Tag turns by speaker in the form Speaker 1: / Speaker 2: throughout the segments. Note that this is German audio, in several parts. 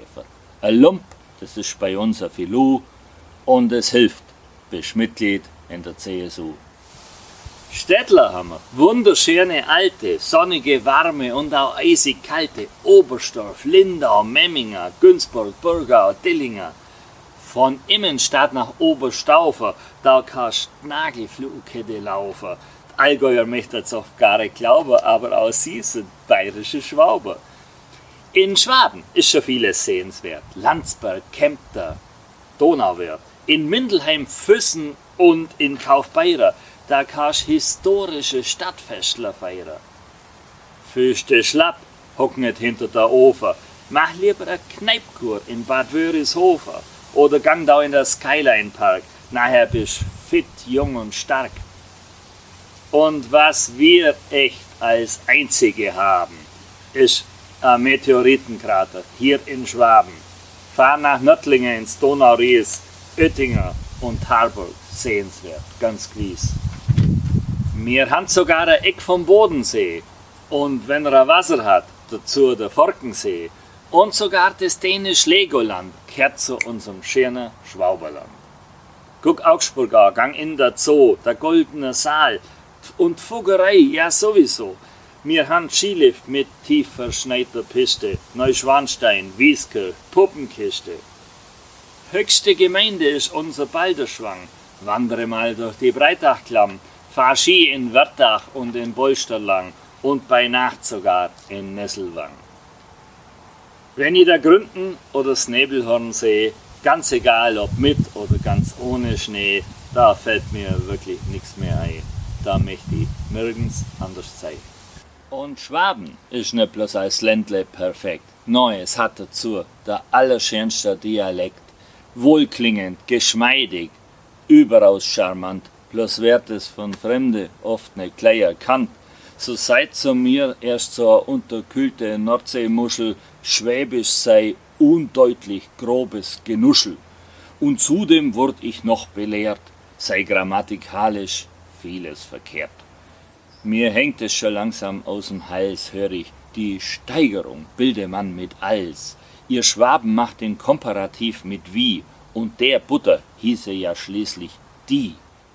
Speaker 1: helfen. Ein Lump, das ist bei uns ein Filou und es hilft, bist Mitglied in der CSU. Städtler haben wir, wunderschöne alte, sonnige, warme und auch eisig kalte Oberstdorf, Lindau, Memminger, Günzburg, Burgau, Dillinger. Von Immenstadt nach Oberstaufer, da kannst du Nagelflugkette laufen. Die Allgäuer möchten es oft gar nicht glauben, aber auch sie sind bayerische Schwaber. In Schwaben ist schon vieles sehenswert. Landsberg, Kempter, Donauwörth. In Mindelheim, Füssen und in Kaufbeurer, da kannst du historische Stadtfestler feiern. Fühlst du schlapp, hock nicht hinter der Ofen. Mach lieber eine Kneipkur in Bad Wörishofen oder gang da in der Skyline Park. Nachher bist du fit, jung und stark. Und was wir echt als Einzige haben, ist ein Meteoritenkrater hier in Schwaben. Fahr nach Nördlingen ins Donauries, Oettinger und Harburg, sehenswert, ganz gewiss. Wir haben sogar ein Eck vom Bodensee und wenn er Wasser hat, dazu der Forkensee und sogar das dänische Legoland gehört zu unserem schönen Schwaberland. Guck Augsburg an, gang in der Zoo, der Goldene Saal und Fuggerei, ja sowieso. Wir haben Skilift mit tief verschneiter Piste, Neuschwanstein, Wieskirch, Puppenkiste. Höchste Gemeinde ist unser Balderschwang. Wandere mal durch die Breitachklamm, fahr Ski in Wörthach und in Bolsterlang und bei Nacht sogar in Nesselwang. Wenn ich da Gründen oder das Nebelhorn sehe, ganz egal ob mit oder ganz ohne Schnee, da fällt mir wirklich nichts mehr ein. Da möchte ich nirgends anders sein. Und Schwaben ist nicht bloß als Ländle perfekt. Nein, es hat dazu der allerschönste Dialekt. Wohlklingend, geschmeidig, überaus charmant. Bloß wird es von Fremde oft nicht gleich erkannt. So seid zu mir erst so eine unterkühlte Nordseemuschel, Schwäbisch sei undeutlich grobes Genuschel. Und zudem wurde ich noch belehrt, sei grammatikalisch vieles verkehrt. Mir hängt es schon langsam aus dem Hals, hör ich, die Steigerung bilde man mit als. Ihr Schwaben macht den Komparativ mit wie, und der Butter hieße ja schließlich die.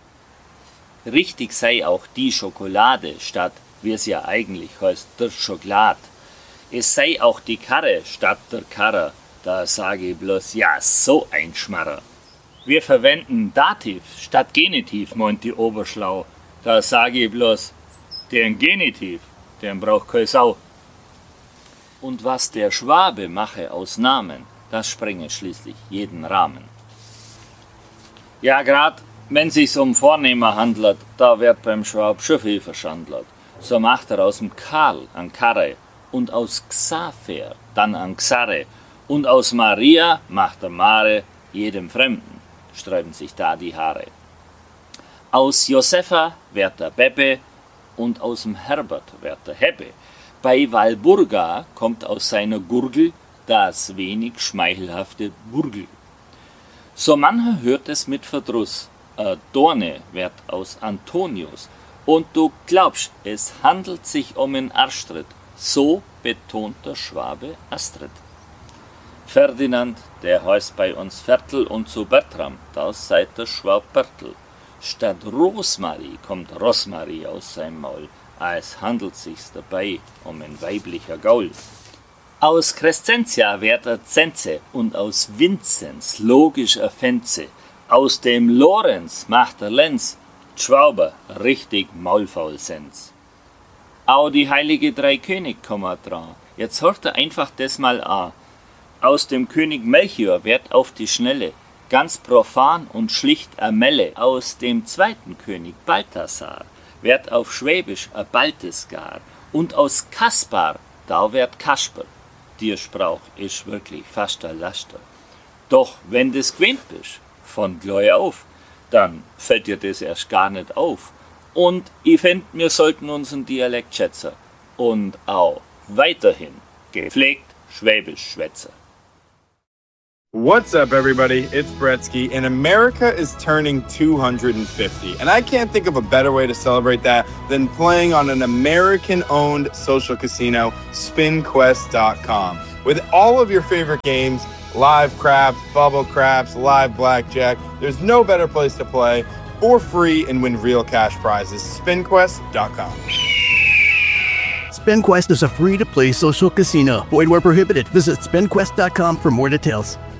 Speaker 1: Richtig sei auch die Schokolade, statt, wie es ja eigentlich heißt, der Schokolad. Es sei auch die Karre statt der Karre, da sage ich bloß, ja, so ein Schmarrer. Wir verwenden Dativ statt Genitiv, meint die Oberschlau, da sage ich bloß, den Genitiv, den braucht keine Sau. Und was der Schwabe mache aus Namen, das sprenge schließlich jeden Rahmen. Ja, grad wenn sich's um Vornehmer handelt, da wird beim Schwab schon viel verschandelt. So macht er aus dem Karl an Karre und aus Xaver dann an Xarre und aus Maria macht er Mare jedem Fremden, sträuben sich da die Haare. Aus Josefa wird der Beppe und aus dem Herbert wird der Heppe. Bei Walburga kommt aus seiner Gurgel das wenig schmeichelhafte Burgel. So mancher hört es mit Verdruss, Dorne wird aus Antonius, und du glaubst, es handelt sich um einen Arschtritt, so betont der Schwabe Astrid. Ferdinand, der heißt bei uns Viertel, und zu Bertram, das seid der Schwab Bertel. Statt Rosmarie kommt Rosmarie aus seinem Maul, es handelt sich's dabei um ein weiblicher Gaul. Aus Crescentia wird er Zenze und aus Vinzenz logisch er Fenze. Aus dem Lorenz macht er Lenz, Schwauber richtig Maulfaulsenz. Auch die heilige Dreikönig kommen dran. Jetzt hört er einfach das mal an. Aus dem König Melchior wird auf die Schnelle ganz profan und schlicht a Melle. Aus dem zweiten König Balthasar wird auf Schwäbisch a Balthasar. Und aus Kaspar, da wird Kasper. Dir Sprauch ist wirklich fast a Laster. Doch wenn des gewöhnt bist, von gleich auf, dann fällt dir das erst gar nicht auf. Und ich fänd, wir sollten unseren Dialekt schätzen und auch weiterhin gepflegt Schwäbisch schwätzen.
Speaker 2: What's up, everybody? It's Bretsky, and America is turning 250. And I can't think of a better way to celebrate that than playing on an American-owned social casino, SpinQuest.com. With all of your favorite games, live craps, bubble craps, live blackjack, there's no better place to play for free and win real cash prizes. SpinQuest.com.
Speaker 3: SpinQuest is a free-to-play social casino. Void where prohibited. Visit SpinQuest.com for more details.